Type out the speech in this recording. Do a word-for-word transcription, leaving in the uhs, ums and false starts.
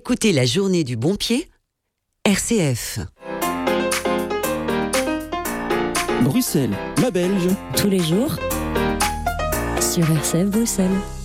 écoutez la journée du bon pied, R C F. Bruxelles, ma Belge. Tous les jours sur R C F Bruxelles.